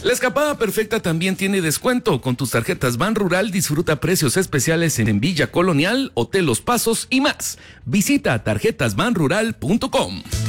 La escapada perfecta también tiene descuento. Con tus tarjetas Ban Rural disfruta precios especiales en Villa Colonial, Hotel Los Pasos y más. Visita tarjetasbanrural.com.